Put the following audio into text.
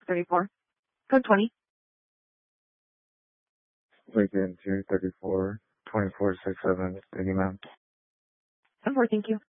234. Code 20. Lincoln 234, 2467. Thank you, ma'am. 10-4, thank you.